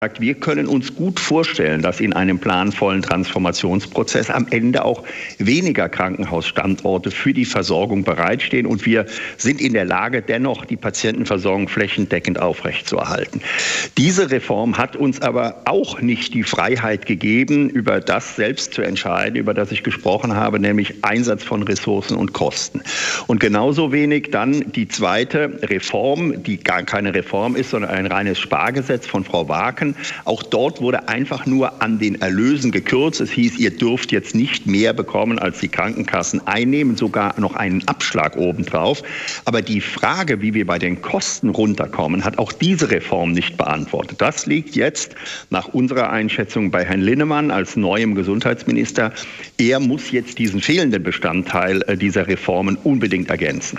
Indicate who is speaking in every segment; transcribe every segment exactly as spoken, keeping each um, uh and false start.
Speaker 1: Wir können uns gut vorstellen, dass in einem planvollen Transformationsprozess am Ende auch weniger Krankenhausstandorte für die Versorgung bereitstehen. Und wir sind in der Lage, dennoch die Patientenversorgung flächendeckend aufrechtzuerhalten. Diese Reform hat uns aber auch nicht die Freiheit gegeben, über das selbst zu entscheiden, über das ich gesprochen habe, nämlich Einsatz von Ressourcen und Kosten. Und genauso wenig dann die zweite Reform, die gar keine Reform ist, sondern ein reines Spargesetz von Frau Waaken. Auch dort wurde einfach nur an den Erlösen gekürzt. Es hieß, ihr dürft jetzt nicht mehr bekommen, als die Krankenkassen einnehmen, sogar noch einen Abschlag obendrauf. Aber die Frage, wie wir bei den Kosten runterkommen, hat auch diese Reform nicht beantwortet. Das liegt jetzt nach unserer Einschätzung bei Herrn Linnemann als neuem Gesundheitsminister. Er muss jetzt diesen fehlenden Bestandteil dieser Reformen unbedingt ergänzen.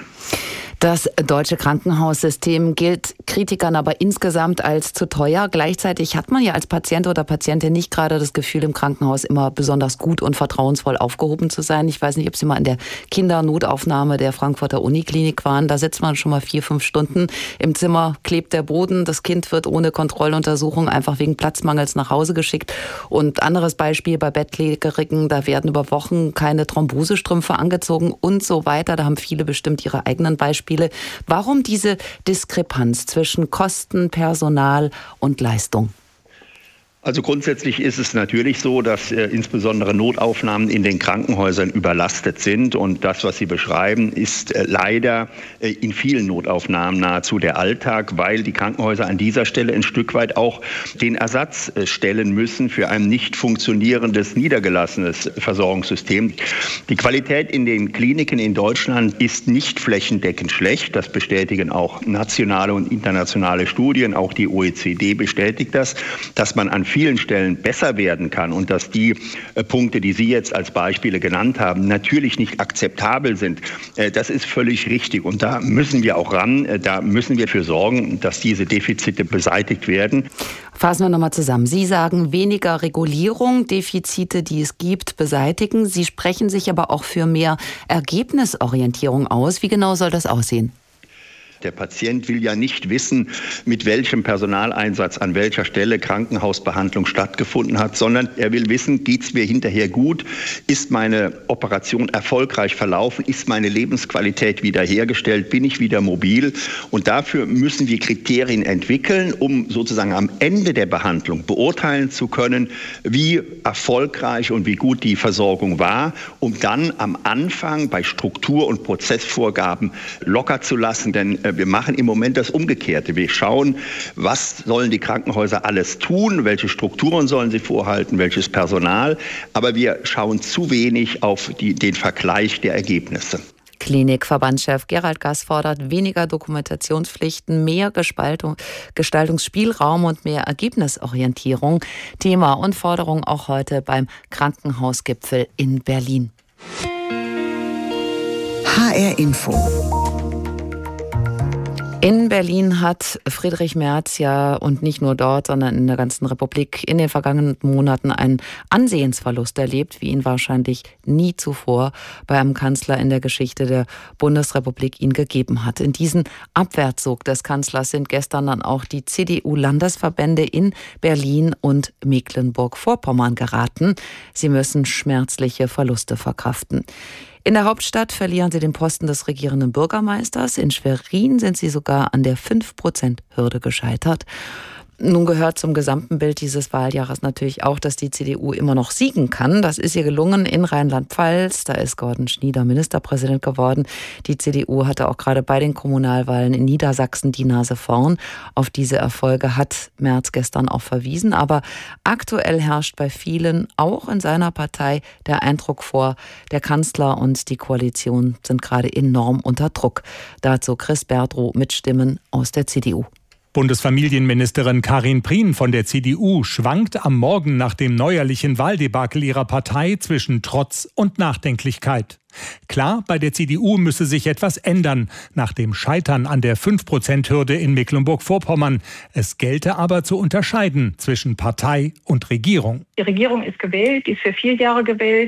Speaker 2: Das deutsche Krankenhaussystem gilt Kritikern aber insgesamt als zu teuer. Gleichzeitig hat man ja als Patient oder Patientin nicht gerade das Gefühl, im Krankenhaus immer besonders gut und vertrauensvoll aufgehoben zu sein. Ich weiß nicht, ob Sie mal in der Kindernotaufnahme der Frankfurter Uniklinik waren. Da sitzt man schon mal vier, fünf Stunden. Im Zimmer klebt der Boden. Das Kind wird ohne Kontrolluntersuchung einfach wegen Platzmangels nach Hause geschickt. Und anderes Beispiel bei Bettlägerigen, da werden über Wochen keine Thrombosestrümpfe angezogen und so weiter. Da haben viele bestimmt ihre eigenen Beispiele. Warum diese Diskrepanz zwischen Kosten, Personal und Leistung?
Speaker 1: Also grundsätzlich ist es natürlich so, dass äh, insbesondere Notaufnahmen in den Krankenhäusern überlastet sind. Und das, was Sie beschreiben, ist äh, leider äh, in vielen Notaufnahmen nahezu der Alltag, weil die Krankenhäuser an dieser Stelle ein Stück weit auch den Ersatz äh, stellen müssen für ein nicht funktionierendes, niedergelassenes Versorgungssystem. Die Qualität in den Kliniken in Deutschland ist nicht flächendeckend schlecht. Das bestätigen auch nationale und internationale Studien. Auch die O E C D bestätigt das, dass man an vielen Stellen besser werden kann und dass die äh, Punkte, die Sie jetzt als Beispiele genannt haben, natürlich nicht akzeptabel sind. Äh, das ist völlig richtig und da müssen wir auch ran. Äh, da müssen wir dafür sorgen, dass diese Defizite beseitigt werden.
Speaker 2: Fassen wir nochmal zusammen. Sie sagen, weniger Regulierung, Defizite, die es gibt, beseitigen. Sie sprechen sich aber auch für mehr Ergebnisorientierung aus. Wie genau soll das aussehen?
Speaker 1: Der Patient will ja nicht wissen, mit welchem Personaleinsatz an welcher Stelle Krankenhausbehandlung stattgefunden hat, sondern er will wissen, geht es mir hinterher gut? Ist meine Operation erfolgreich verlaufen? Ist meine Lebensqualität wiederhergestellt? Bin ich wieder mobil? Und dafür müssen wir Kriterien entwickeln, um sozusagen am Ende der Behandlung beurteilen zu können, wie erfolgreich und wie gut die Versorgung war, um dann am Anfang bei Struktur- und Prozessvorgaben locker zu lassen, denn wir machen im Moment das Umgekehrte. Wir schauen, was sollen die Krankenhäuser alles tun, welche Strukturen sollen sie vorhalten, welches Personal. Aber wir schauen zu wenig auf die, den Vergleich der Ergebnisse.
Speaker 2: Klinikverbandschef Gerald Gass fordert weniger Dokumentationspflichten, mehr Gestaltung, Gestaltungsspielraum und mehr Ergebnisorientierung. Thema und Forderung auch heute beim Krankenhausgipfel in Berlin.
Speaker 3: H R Info.
Speaker 2: In Berlin hat Friedrich Merz ja, und nicht nur dort, sondern in der ganzen Republik in den vergangenen Monaten einen Ansehensverlust erlebt, wie ihn wahrscheinlich nie zuvor bei einem Kanzler in der Geschichte der Bundesrepublik ihn gegeben hat. In diesen Abwärtszug des Kanzlers sind gestern dann auch die C D U-Landesverbände in Berlin und Mecklenburg-Vorpommern geraten. Sie müssen schmerzliche Verluste verkraften. In der Hauptstadt verlieren sie den Posten des regierenden Bürgermeisters. In Schwerin sind sie sogar an der fünf Prozent Hürde gescheitert. Nun gehört zum gesamten Bild dieses Wahljahres natürlich auch, dass die C D U immer noch siegen kann. Das ist ihr gelungen in Rheinland-Pfalz. Da ist Gordon Schnieder Ministerpräsident geworden. Die C D U hatte auch gerade bei den Kommunalwahlen in Niedersachsen die Nase vorn. Auf diese Erfolge hat Merz gestern auch verwiesen. Aber aktuell herrscht bei vielen, auch in seiner Partei, der Eindruck vor, der Kanzler und die Koalition sind gerade enorm unter Druck. Dazu Chris Berdrow mit Stimmen aus der C D U.
Speaker 4: Bundesfamilienministerin Karin Prien von der C D U schwankt am Morgen nach dem neuerlichen Wahldebakel ihrer Partei zwischen Trotz und Nachdenklichkeit. Klar, bei der C D U müsse sich etwas ändern nach dem Scheitern an der fünf Prozent Hürde in Mecklenburg-Vorpommern. Es gelte aber zu unterscheiden zwischen Partei und Regierung.
Speaker 5: Die Regierung ist gewählt, die ist für vier Jahre gewählt.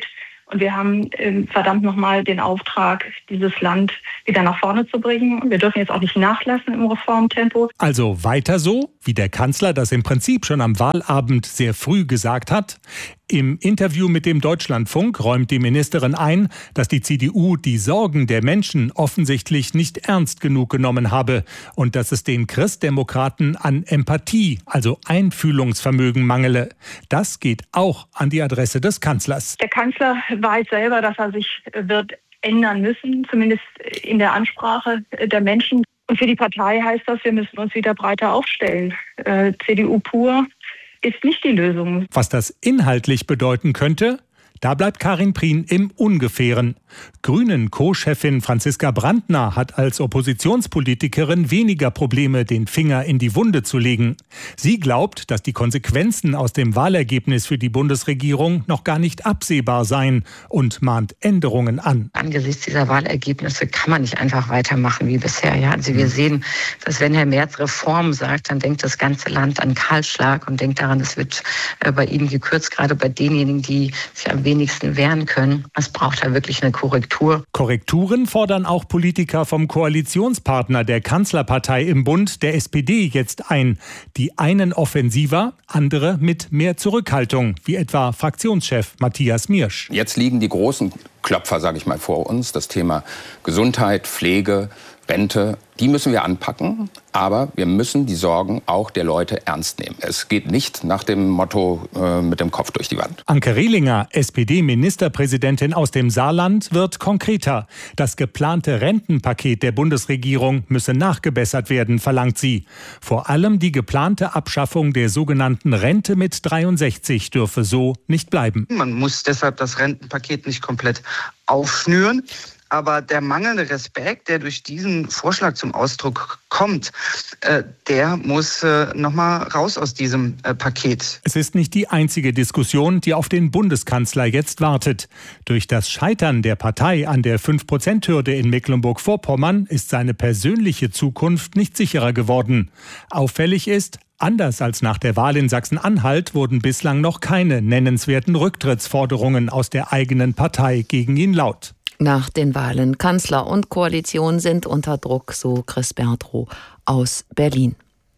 Speaker 3: Und wir haben äh, verdammt nochmal den Auftrag, dieses Land wieder nach vorne zu bringen. Und wir dürfen jetzt auch nicht nachlassen im Reformtempo.
Speaker 4: Also weiter so, wie der Kanzler das im Prinzip schon am Wahlabend sehr früh gesagt hat. Im Interview mit dem Deutschlandfunk räumt die Ministerin ein, dass die C D U die Sorgen der Menschen offensichtlich nicht ernst genug genommen habe und dass es den Christdemokraten an Empathie, also Einfühlungsvermögen, mangele. Das geht auch an die Adresse des Kanzlers.
Speaker 3: Der Kanzler weiß selber, dass er sich wird ändern müssen, zumindest in der Ansprache der Menschen. Und für die Partei heißt das, wir müssen uns wieder breiter aufstellen. Äh, C D U pur ist nicht die Lösung.
Speaker 4: Was das inhaltlich bedeuten könnte, da bleibt Karin Prien im Ungefähren. Grünen-Co-Chefin Franziska Brandner hat als Oppositionspolitikerin weniger Probleme, den Finger in die Wunde zu legen. Sie glaubt, dass die Konsequenzen aus dem Wahlergebnis für die Bundesregierung noch gar nicht absehbar seien und mahnt Änderungen an.
Speaker 5: Angesichts dieser Wahlergebnisse kann man nicht einfach weitermachen wie bisher. Ja, also wir sehen, dass wenn Herr Merz Reform sagt, dann denkt das ganze Land an Kahlschlag und denkt daran, es wird bei Ihnen gekürzt, gerade bei denjenigen, die sich am wenigsten wehren können. Es braucht da wirklich eine Korrektur.
Speaker 4: Korrekturen fordern auch Politiker vom Koalitionspartner der Kanzlerpartei im Bund, der S P D, jetzt ein. Die einen offensiver, andere mit mehr Zurückhaltung, wie etwa Fraktionschef Matthias Miersch.
Speaker 6: Jetzt liegen die großen Klopfer, sage ich mal, vor uns. Das Thema Gesundheit, Pflege, Rente, die müssen wir anpacken, aber wir müssen die Sorgen auch der Leute ernst nehmen. Es geht nicht nach dem Motto äh, mit dem Kopf durch die Wand.
Speaker 4: Anke Rehlinger, S P D-Ministerpräsidentin aus dem Saarland, wird konkreter. Das geplante Rentenpaket der Bundesregierung müsse nachgebessert werden, verlangt sie. Vor allem die geplante Abschaffung der sogenannten Rente mit dreiundsechzig dürfe so nicht bleiben.
Speaker 7: Man muss deshalb das Rentenpaket nicht komplett aufschnüren. Aber der mangelnde Respekt, der durch diesen Vorschlag zum Ausdruck kommt, äh, der muss äh, nochmal raus aus diesem äh, Paket.
Speaker 4: Es ist nicht die einzige Diskussion, die auf den Bundeskanzler jetzt wartet. Durch das Scheitern der Partei an der fünf Prozent Hürde in Mecklenburg-Vorpommern ist seine persönliche Zukunft nicht sicherer geworden. Auffällig ist, anders als nach der Wahl in Sachsen-Anhalt wurden bislang noch keine nennenswerten Rücktrittsforderungen aus der eigenen Partei gegen ihn laut.
Speaker 2: Nach den Wahlen Kanzler und Koalition sind unter Druck, so Chris Bertrow aus Berlin.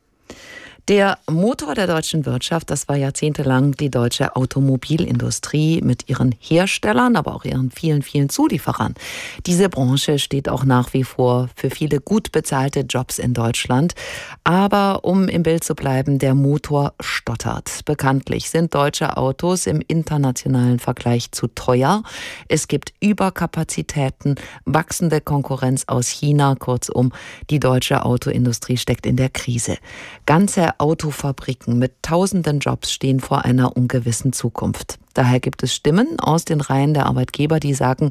Speaker 2: Der Motor der deutschen Wirtschaft, das war jahrzehntelang die deutsche Automobilindustrie mit ihren Herstellern, aber auch ihren vielen, vielen Zulieferern. Diese Branche steht auch nach wie vor für viele gut bezahlte Jobs in Deutschland. Aber um im Bild zu bleiben, der Motor stottert. Bekanntlich sind deutsche Autos im internationalen Vergleich zu teuer. Es gibt Überkapazitäten, wachsende Konkurrenz aus China. Kurzum, die deutsche Autoindustrie steckt in der Krise. Ganze Autofabriken mit tausenden Jobs stehen vor einer ungewissen Zukunft. Daher gibt es Stimmen aus den Reihen der Arbeitgeber, die sagen,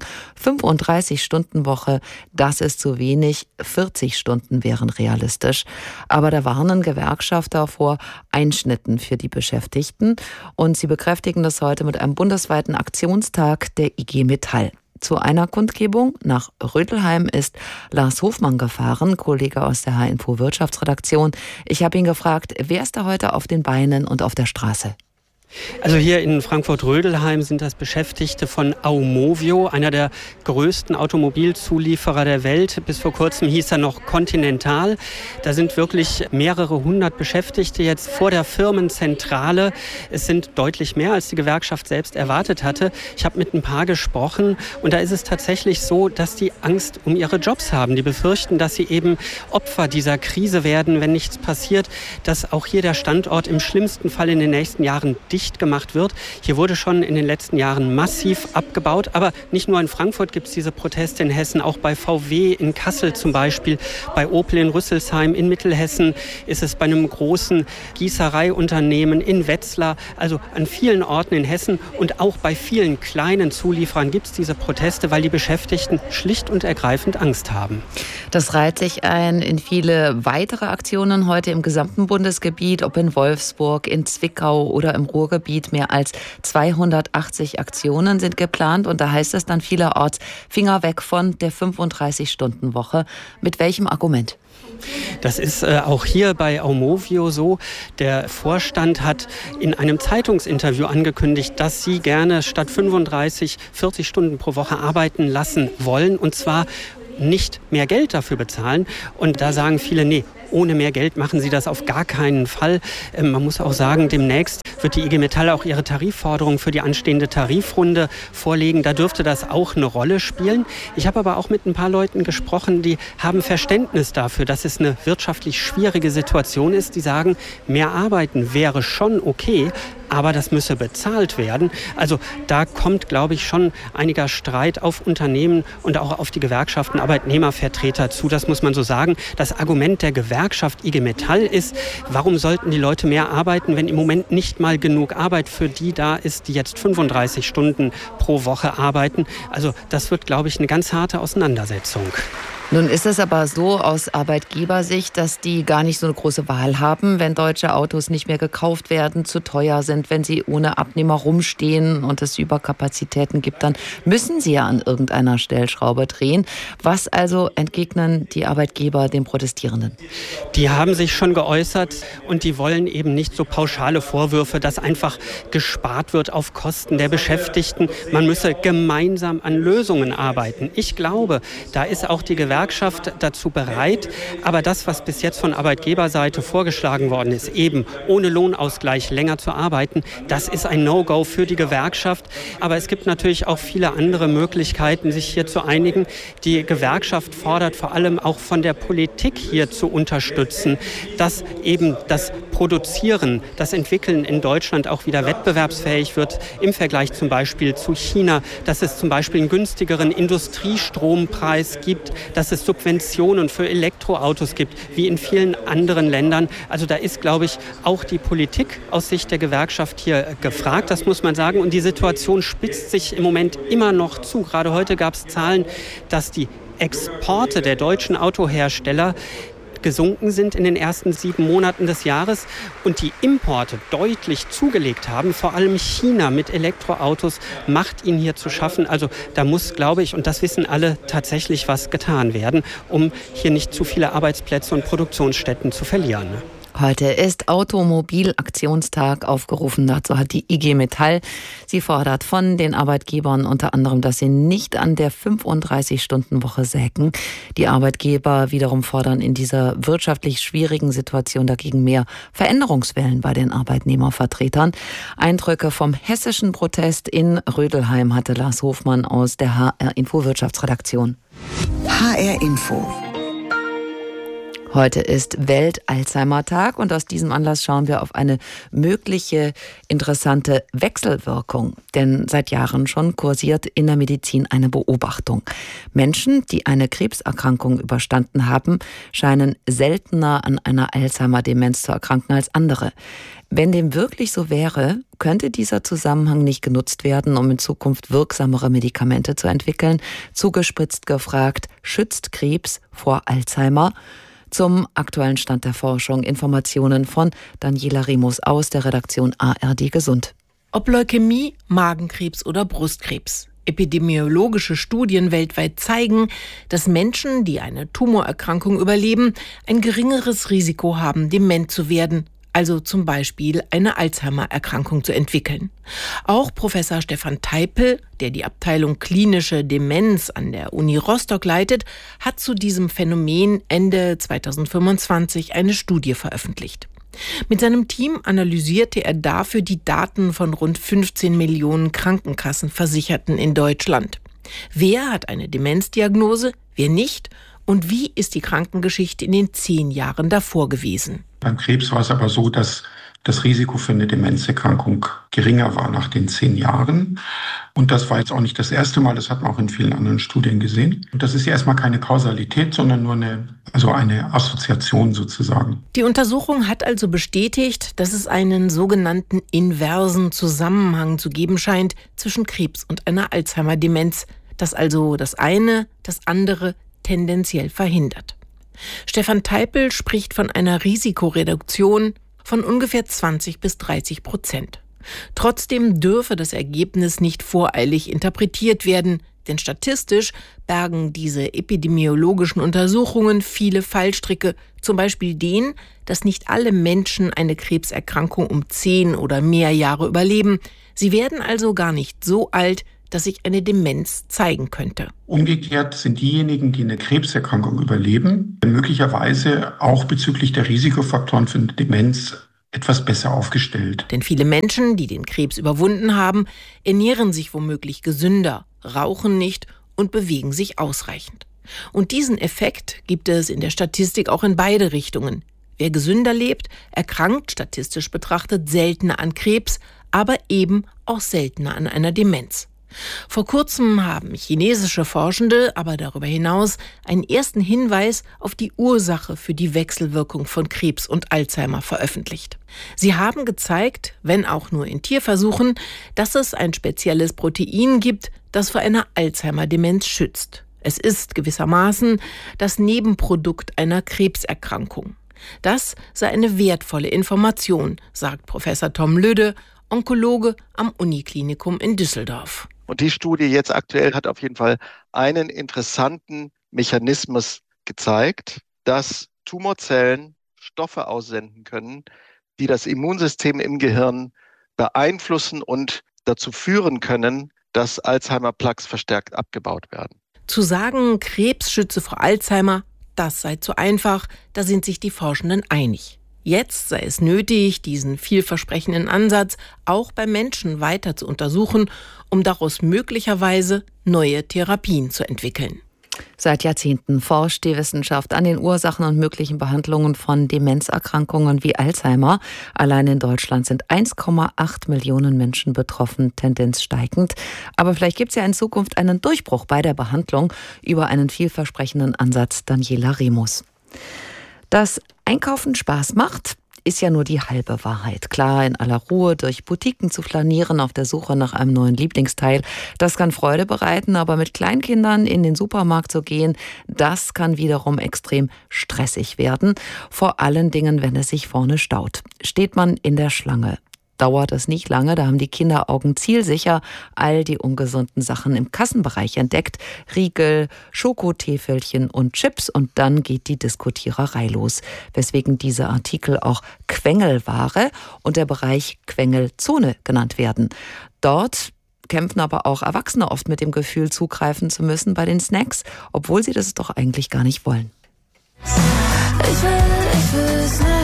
Speaker 2: fünfunddreißig-Stunden-Woche, das ist zu wenig, vierzig Stunden wären realistisch. Aber da warnen Gewerkschafter vor Einschnitten für die Beschäftigten. Und sie bekräftigen das heute mit einem bundesweiten Aktionstag der I G Metall. Zu einer Kundgebung nach Rödelheim ist Lars Hofmann gefahren, Kollege aus der H Info Wirtschaftsredaktion. Ich habe ihn gefragt, wer ist da heute auf den Beinen und auf der Straße?
Speaker 8: Also hier in Frankfurt-Rödelheim sind das Beschäftigte von Aumovio, einer der größten Automobilzulieferer der Welt. Bis vor kurzem hieß er noch Continental. Da sind wirklich mehrere hundert Beschäftigte jetzt vor der Firmenzentrale. Es sind deutlich mehr, als die Gewerkschaft selbst erwartet hatte. Ich habe mit ein paar gesprochen und da ist es tatsächlich so, dass die Angst um ihre Jobs haben. Die befürchten, dass sie eben Opfer dieser Krise werden, wenn nichts passiert, dass auch hier der Standort im schlimmsten Fall in den nächsten Jahren dicht gemacht wird. Hier wurde schon in den letzten Jahren massiv abgebaut, aber nicht nur in Frankfurt gibt es diese Proteste in Hessen, auch bei V W in Kassel zum Beispiel, bei Opel in Rüsselsheim, in Mittelhessen ist es bei einem großen Gießereiunternehmen in Wetzlar, also an vielen Orten in Hessen und auch bei vielen kleinen Zulieferern gibt es diese Proteste, weil die Beschäftigten schlicht und ergreifend Angst haben.
Speaker 2: Das reiht sich ein in viele weitere Aktionen heute im gesamten Bundesgebiet, ob in Wolfsburg, in Zwickau oder im Ruhrgebiet. Ruhrgebiet. Mehr als zweihundertachtzig Aktionen sind geplant und da heißt es dann vielerorts Finger weg von der fünfunddreißig-Stunden-Woche. Mit welchem Argument?
Speaker 8: Das ist äh, auch hier bei Aumovio so. Der Vorstand hat in einem Zeitungsinterview angekündigt, dass sie gerne statt fünfunddreißig, vierzig Stunden pro Woche arbeiten lassen wollen. Und zwar nicht mehr Geld dafür bezahlen. Und da sagen viele, nee, ohne mehr Geld machen sie das auf gar keinen Fall. Ähm, man muss auch sagen, demnächst wird die I G Metall auch ihre Tarifforderung für die anstehende Tarifrunde vorlegen. Da dürfte das auch eine Rolle spielen. Ich habe aber auch mit ein paar Leuten gesprochen, die haben Verständnis dafür, dass es eine wirtschaftlich schwierige Situation ist. Die sagen, mehr arbeiten wäre schon okay, aber das müsse bezahlt werden. Also da kommt, glaube ich, schon einiger Streit auf Unternehmen und auch auf die Gewerkschaften, Arbeitnehmervertreter zu. Das muss man so sagen. Das Argument der Gewerkschaft I G Metall ist, warum sollten die Leute mehr arbeiten, wenn im Moment nicht mal genug Arbeit für die da ist, die jetzt fünfunddreißig Stunden pro Woche arbeiten. Also das wird, glaube ich, eine ganz harte Auseinandersetzung.
Speaker 2: Nun ist es aber so aus Arbeitgebersicht, dass die gar nicht so eine große Wahl haben, wenn deutsche Autos nicht mehr gekauft werden, zu teuer sind, wenn sie ohne Abnehmer rumstehen und es Überkapazitäten gibt, dann müssen sie ja an irgendeiner Stellschraube drehen. Was also entgegnen die Arbeitgeber den Protestierenden?
Speaker 8: Die haben sich schon geäußert und die wollen eben nicht so pauschale Vorwürfe, dass einfach gespart wird auf Kosten der Beschäftigten. Man müsse gemeinsam an Lösungen arbeiten. Ich glaube, da ist auch die Gewerkschaft dazu bereit. Aber das, was bis jetzt von Arbeitgeberseite vorgeschlagen worden ist, eben ohne Lohnausgleich länger zu arbeiten, das ist ein No-Go für die Gewerkschaft. Aber es gibt natürlich auch viele andere Möglichkeiten, sich hier zu einigen. Die Gewerkschaft fordert vor allem auch von der Politik hier zu unterstützen, dass eben das Produzieren, das Entwickeln in Deutschland auch wieder wettbewerbsfähig wird im Vergleich zum Beispiel zu China, dass es zum Beispiel einen günstigeren Industriestrompreis gibt, dass es Subventionen für Elektroautos gibt, wie in vielen anderen Ländern. Also da ist, glaube ich, auch die Politik aus Sicht der Gewerkschaft hier gefragt, das muss man sagen. Und die Situation spitzt sich im Moment immer noch zu. Gerade heute gab es Zahlen, dass die Exporte der deutschen Autohersteller gesunken sind in den ersten sieben Monaten des Jahres und die Importe deutlich zugelegt haben. Vor allem China mit Elektroautos macht ihnen hier zu schaffen. Also da muss, glaube ich, und das wissen alle, tatsächlich was getan werden, um hier nicht zu viele Arbeitsplätze und Produktionsstätten zu verlieren.
Speaker 2: Heute ist Automobilaktionstag aufgerufen. Dazu hat die I G Metall. Sie fordert von den Arbeitgebern unter anderem, dass sie nicht an der fünfunddreißig-Stunden-Woche sägen. Die Arbeitgeber wiederum fordern in dieser wirtschaftlich schwierigen Situation dagegen mehr Veränderungswillen bei den Arbeitnehmervertretern. Eindrücke vom hessischen Protest in Rödelheim hatte Lars Hofmann aus der H R-Info Wirtschaftsredaktion.
Speaker 9: H R-Info.
Speaker 2: Heute ist Welt-Alzheimer-Tag und aus diesem Anlass schauen wir auf eine mögliche interessante Wechselwirkung. Denn seit Jahren schon kursiert in der Medizin eine Beobachtung. Menschen, die eine Krebserkrankung überstanden haben, scheinen seltener an einer Alzheimer-Demenz zu erkranken als andere. Wenn dem wirklich so wäre, könnte dieser Zusammenhang nicht genutzt werden, um in Zukunft wirksamere Medikamente zu entwickeln. Zugespitzt gefragt, schützt Krebs vor Alzheimer? Zum aktuellen Stand der Forschung Informationen von Daniela Remus aus der Redaktion A R D Gesund.
Speaker 10: Ob Leukämie, Magenkrebs oder Brustkrebs. Epidemiologische Studien weltweit zeigen, dass Menschen, die eine Tumorerkrankung überleben, ein geringeres Risiko haben, dement zu werden, also zum Beispiel eine Alzheimer-Erkrankung zu entwickeln. Auch Professor Stefan Teipel, der die Abteilung Klinische Demenz an der Uni Rostock leitet, hat zu diesem Phänomen Ende zweitausendfünfundzwanzig eine Studie veröffentlicht. Mit seinem Team analysierte er dafür die Daten von rund fünfzehn Millionen Krankenkassenversicherten in Deutschland. Wer hat eine Demenzdiagnose, wer nicht? Und wie ist die Krankengeschichte in den zehn Jahren davor gewesen?
Speaker 11: Beim Krebs war es aber so, dass das Risiko für eine Demenzerkrankung geringer war nach den zehn Jahren. Und das war jetzt auch nicht das erste Mal, das hat man auch in vielen anderen Studien gesehen. Und das ist ja erstmal keine Kausalität, sondern nur eine, also eine Assoziation sozusagen.
Speaker 10: Die Untersuchung hat also bestätigt, dass es einen sogenannten inversen Zusammenhang zu geben scheint zwischen Krebs und einer Alzheimer-Demenz, dass also das eine das andere tendenziell verhindert. Stefan Teipel spricht von einer Risikoreduktion von ungefähr zwanzig bis dreißig Prozent. Trotzdem dürfe das Ergebnis nicht voreilig interpretiert werden, denn statistisch bergen diese epidemiologischen Untersuchungen viele Fallstricke, zum Beispiel den, dass nicht alle Menschen eine Krebserkrankung um zehn oder mehr Jahre überleben. Sie werden also gar nicht so alt, dass sich eine Demenz zeigen könnte.
Speaker 11: Umgekehrt sind diejenigen, die eine Krebserkrankung überleben, möglicherweise auch bezüglich der Risikofaktoren für eine Demenz etwas besser aufgestellt.
Speaker 10: Denn viele Menschen, die den Krebs überwunden haben, ernähren sich womöglich gesünder, rauchen nicht und bewegen sich ausreichend. Und diesen Effekt gibt es in der Statistik auch in beide Richtungen. Wer gesünder lebt, erkrankt statistisch betrachtet seltener an Krebs, aber eben auch seltener an einer Demenz. Vor kurzem haben chinesische Forschende aber darüber hinaus einen ersten Hinweis auf die Ursache für die Wechselwirkung von Krebs und Alzheimer veröffentlicht. Sie haben gezeigt, wenn auch nur in Tierversuchen, dass es ein spezielles Protein gibt, das vor einer Alzheimer-Demenz schützt. Es ist gewissermaßen das Nebenprodukt einer Krebserkrankung. Das sei eine wertvolle Information, sagt Professor Tom Löde, Onkologe am Uniklinikum in Düsseldorf.
Speaker 12: Und die Studie jetzt aktuell hat auf jeden Fall einen interessanten Mechanismus gezeigt, dass Tumorzellen Stoffe aussenden können, die das Immunsystem im Gehirn beeinflussen und dazu führen können, dass Alzheimer-Plaques verstärkt abgebaut werden.
Speaker 10: Zu sagen, Krebs schütze vor Alzheimer, das sei zu einfach, da sind sich die Forschenden einig. Jetzt sei es nötig, diesen vielversprechenden Ansatz auch bei Menschen weiter zu untersuchen, um daraus möglicherweise neue Therapien zu entwickeln.
Speaker 2: Seit Jahrzehnten forscht die Wissenschaft an den Ursachen und möglichen Behandlungen von Demenzerkrankungen wie Alzheimer. Allein in Deutschland sind eins Komma acht Millionen Menschen betroffen, Tendenz steigend. Aber vielleicht gibt es ja in Zukunft einen Durchbruch bei der Behandlung über einen vielversprechenden Ansatz. Daniela Remus. Dass Einkaufen Spaß macht, ist ja nur die halbe Wahrheit. Klar, in aller Ruhe durch Boutiquen zu flanieren auf der Suche nach einem neuen Lieblingsteil, das kann Freude bereiten, aber mit Kleinkindern in den Supermarkt zu gehen, das kann wiederum extrem stressig werden. Vor allen Dingen, wenn es sich vorne staut. Steht man in der Schlange, dauert es nicht lange, da haben die Kinderaugen zielsicher all die ungesunden Sachen im Kassenbereich entdeckt. Riegel, Schokotäfelchen und Chips, und dann geht die Diskutiererei los. Weswegen diese Artikel auch Quengelware und der Bereich Quengelzone genannt werden. Dort kämpfen aber auch Erwachsene oft mit dem Gefühl, zugreifen zu müssen bei den Snacks, obwohl sie das doch eigentlich gar nicht wollen.
Speaker 13: Ich will, ich will Snacks.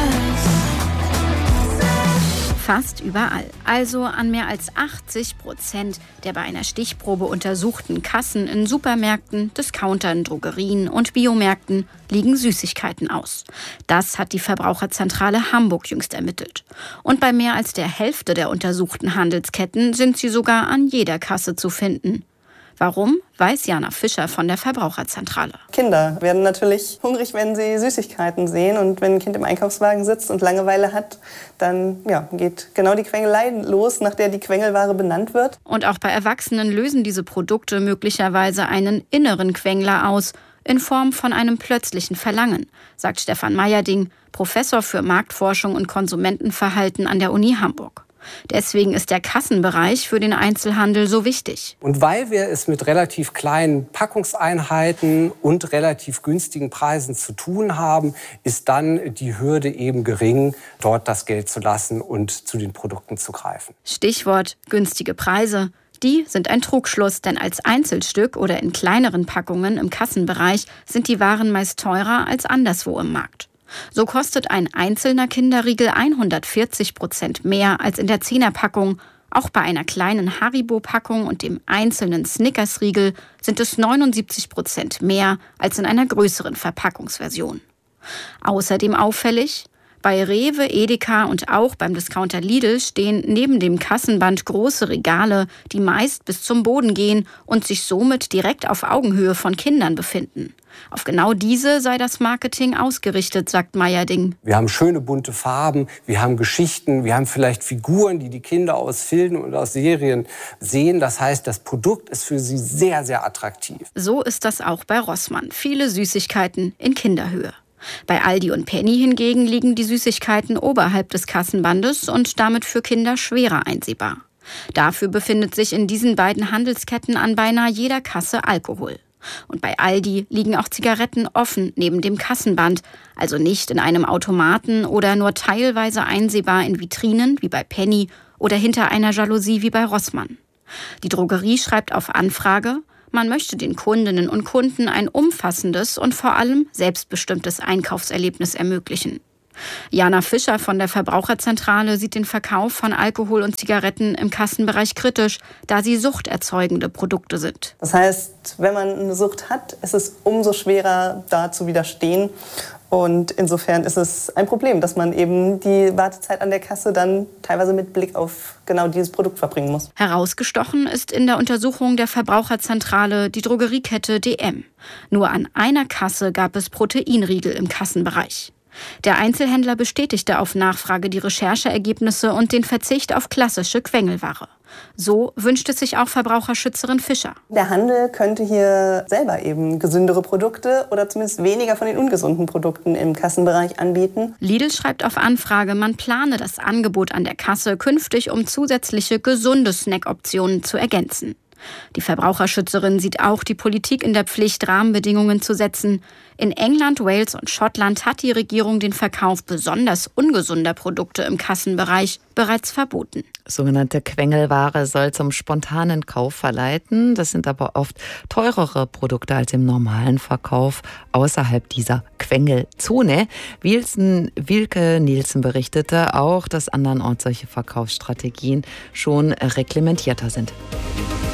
Speaker 13: Fast überall, also an mehr als achtzig Prozent der bei einer Stichprobe untersuchten Kassen in Supermärkten, Discountern, Drogerien und Biomärkten liegen Süßigkeiten aus. Das hat die Verbraucherzentrale Hamburg jüngst ermittelt. Und bei mehr als der Hälfte der untersuchten Handelsketten sind sie sogar an jeder Kasse zu finden. Warum, weiß Jana Fischer von der Verbraucherzentrale.
Speaker 14: Kinder werden natürlich hungrig, wenn sie Süßigkeiten sehen. Und wenn ein Kind im Einkaufswagen sitzt und Langeweile hat, dann ja, geht genau die Quengelei los, nach der die Quengelware benannt wird.
Speaker 13: Und auch bei Erwachsenen lösen diese Produkte möglicherweise einen inneren Quengler aus, in Form von einem plötzlichen Verlangen, sagt Stefan Meyerding, Professor für Marktforschung und Konsumentenverhalten an der Uni Hamburg. Deswegen ist der Kassenbereich für den Einzelhandel so wichtig.
Speaker 15: Und weil wir es mit relativ kleinen Packungseinheiten und relativ günstigen Preisen zu tun haben, ist dann die Hürde eben gering, dort das Geld zu lassen und zu den Produkten zu greifen.
Speaker 13: Stichwort günstige Preise. Die sind ein Trugschluss, denn als Einzelstück oder in kleineren Packungen im Kassenbereich sind die Waren meist teurer als anderswo im Markt. So kostet ein einzelner Kinderriegel hundertvierzig Prozent mehr als in der Zehnerpackung. Auch bei einer kleinen Haribo-Packung und dem einzelnen Snickers-Riegel sind es neunundsiebzig Prozent mehr als in einer größeren Verpackungsversion. Außerdem auffällig: Bei Rewe, Edeka und auch beim Discounter Lidl stehen neben dem Kassenband große Regale, die meist bis zum Boden gehen und sich somit direkt auf Augenhöhe von Kindern befinden. Auf genau diese sei das Marketing ausgerichtet, sagt Meyerding.
Speaker 15: Wir haben schöne bunte Farben, wir haben Geschichten, wir haben vielleicht Figuren, die die Kinder aus Filmen und aus Serien sehen. Das heißt, das Produkt ist für sie sehr, sehr attraktiv.
Speaker 13: So ist das auch bei Rossmann. Viele Süßigkeiten in Kinderhöhe. Bei Aldi und Penny hingegen liegen die Süßigkeiten oberhalb des Kassenbandes und damit für Kinder schwerer einsehbar. Dafür befindet sich in diesen beiden Handelsketten an beinahe jeder Kasse Alkohol. Und bei Aldi liegen auch Zigaretten offen neben dem Kassenband, also nicht in einem Automaten oder nur teilweise einsehbar in Vitrinen wie bei Penny oder hinter einer Jalousie wie bei Rossmann. Die Drogerie schreibt auf Anfrage, man möchte den Kundinnen und Kunden ein umfassendes und vor allem selbstbestimmtes Einkaufserlebnis ermöglichen. Jana Fischer von der Verbraucherzentrale sieht den Verkauf von Alkohol und Zigaretten im Kassenbereich kritisch, da sie suchterzeugende Produkte sind.
Speaker 14: Das heißt, wenn man eine Sucht hat, ist es umso schwerer, da zu widerstehen. Und insofern ist es ein Problem, dass man eben die Wartezeit an der Kasse dann teilweise mit Blick auf genau dieses Produkt verbringen muss.
Speaker 13: Herausgestochen ist in der Untersuchung der Verbraucherzentrale die Drogeriekette D M. Nur an einer Kasse gab es Proteinriegel im Kassenbereich. Der Einzelhändler bestätigte auf Nachfrage die Rechercheergebnisse und den Verzicht auf klassische Quengelware. So wünscht es sich auch Verbraucherschützerin Fischer.
Speaker 14: Der Handel könnte hier selber eben gesündere Produkte oder zumindest weniger von den ungesunden Produkten im Kassenbereich anbieten.
Speaker 13: Lidl schreibt auf Anfrage, man plane das Angebot an der Kasse künftig, um zusätzliche gesunde Snackoptionen zu ergänzen. Die Verbraucherschützerin sieht auch die Politik in der Pflicht, Rahmenbedingungen zu setzen. In England, Wales und Schottland hat die Regierung den Verkauf besonders ungesunder Produkte im Kassenbereich bereits verboten.
Speaker 2: Sogenannte Quengelware soll zum spontanen Kauf verleiten. Das sind aber oft teurere Produkte als im normalen Verkauf außerhalb dieser Quengelzone. Wilson, Wilke Nielsen berichtete auch, dass andernorts solche Verkaufsstrategien schon reglementierter sind.